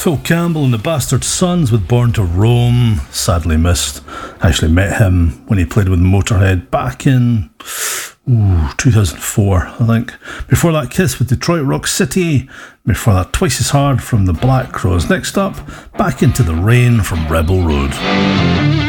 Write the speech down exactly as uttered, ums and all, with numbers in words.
Phil Campbell and the Bastard Sons with Born to Roam, sadly missed. I actually met him when he played with Motorhead back in ooh, two thousand four, I think. Before that, Kiss with Detroit Rock City. Before that, Twice as Hard from the Black Crowes. Next up, Back Into the Rain from Rebel Road.